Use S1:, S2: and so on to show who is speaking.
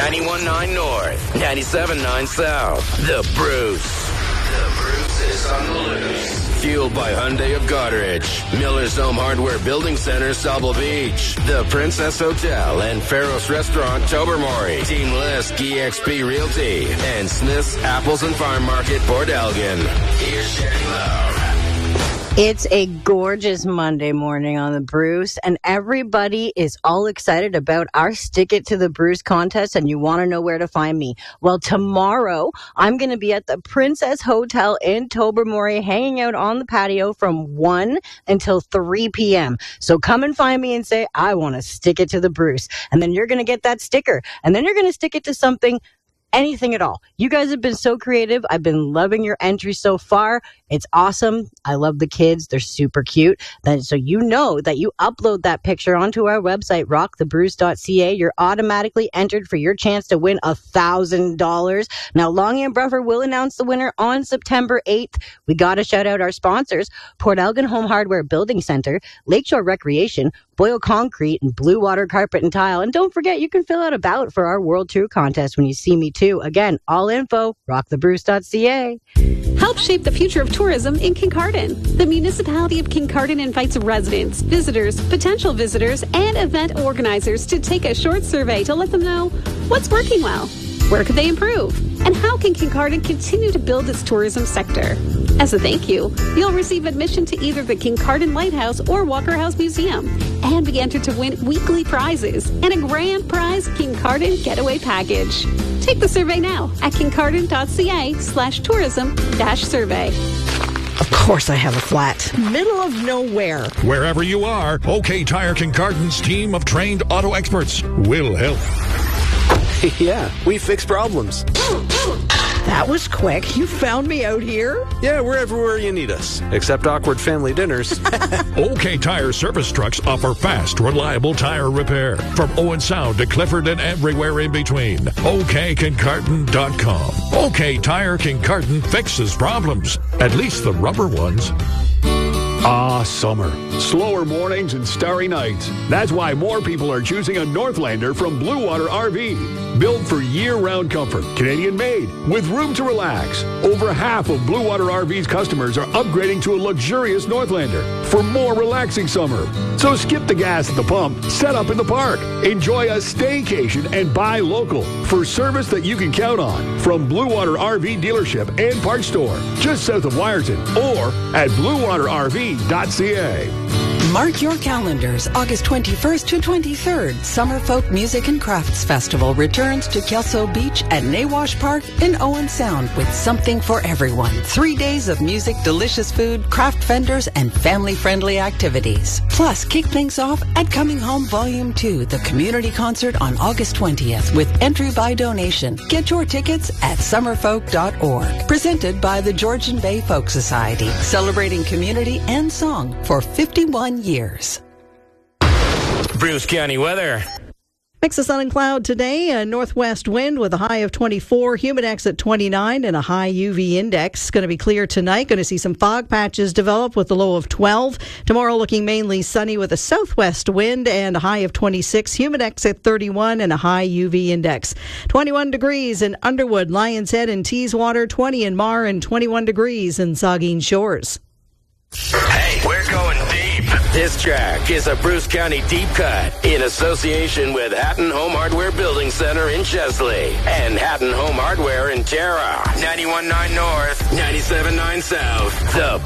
S1: 91.9 North, 97.9 South. The Bruce. The Bruce is on the loose. Fueled by Hyundai of Goderich, Miller's Home Hardware Building Center, Sauble Beach, the Princess Hotel and Faros Restaurant, Tobermory, Team Lisk, EXP Realty, and Smith's Apples and Farm Market, Port Elgin. Here's Sherry Lowe.
S2: It's a gorgeous Monday morning on the Bruce, and everybody is all excited about our Stick It to the Bruce contest, and you want to know where to find me. Well, tomorrow, I'm going to be at the Princess Hotel in Tobermory, hanging out on the patio from 1 until 3 p.m. So come and find me and say, I want to stick it to the Bruce. And then you're going to get that sticker, and then you're going to stick it to something, anything at all. You guys have been so creative. I've been loving your entries so far. It's awesome. I love the kids. They're super cute. So you know that you upload that picture onto our website, rockthebruce.ca. You're automatically entered for your chance to win $1,000. Now, Longy and Bruffer will announce the winner on September 8th. We got to shout out our sponsors, Port Elgin Home Hardware Building Center, Lakeshore Recreation, Boyle Concrete, and Blue Water Carpet and Tile. And don't forget, you can fill out a ballot for our World Tour contest when you see me too. Again, all info, rockthebruce.ca.
S3: Help shape the future of tourism in Kincardine. The municipality of Kincardine invites residents, visitors, potential visitors, and event organizers to take a short survey to let them know what's working well, where could they improve, and how can Kincardine continue to build its tourism sector. As a thank you, you'll receive admission to either the Kincardine Lighthouse or Walker House Museum and be entered to win weekly prizes and a grand prize Kincardine Getaway Package. Take the survey now at kincardine.ca/tourism-survey.
S4: Of course I have a flat. Middle of nowhere.
S5: Wherever you are, OK Tire Kincardine's team of trained auto experts will help.
S6: Yeah, we fix problems.
S4: That was quick. You found me out here?
S6: Yeah, we're everywhere you need us, except awkward family dinners.
S5: OK Tire service trucks offer fast, reliable tire repair from Owen Sound to Clifford and everywhere in between. OKKincardine.com. OK Tire Kincardine fixes problems, at least the rubber ones.
S7: Ah, summer. Slower mornings and starry nights. That's why more people are choosing a Northlander from Blue Water RV. Built for year-round comfort, Canadian-made, with room to relax. Over half of Blue Water RV's customers are upgrading to a luxurious Northlander for more relaxing summer. So skip the gas at the pump, set up in the park. Enjoy a staycation and buy local for service that you can count on from Blue Water RV dealership and parts store just south of Wyerton or at bluewaterrv.ca.
S8: Mark your calendars. August 21st to 23rd, Summer Folk Music and Crafts Festival returns to Kelso Beach at Nawash Park in Owen Sound with something for everyone. 3 days of music, delicious food, craft vendors, and family-friendly activities. Plus, kick things off at Coming Home Volume 2, the community concert on August 20th with entry by donation. Get your tickets at summerfolk.org. Presented by the Georgian Bay Folk Society, celebrating community and song for 51 years.
S1: Bruce County weather.
S4: Mix of sun and cloud today. A northwest wind with a high of 24, humidex at 29, and a high UV index. Going to be clear tonight. Going to see some fog patches develop with a low of 12. Tomorrow looking mainly sunny with a southwest wind and a high of 26, humidex at 31, and a high UV index. 21 degrees in Underwood, Lions Head, and Teeswater. 20 in Mar, and 21 degrees in Saugeen Shores.
S1: Hey, we're going deep. This track is a Bruce County deep cut in association with Hatton Home Hardware Building Center in Chesley and Hatton Home Hardware in Tara. 91.9 North, 97.9 South. The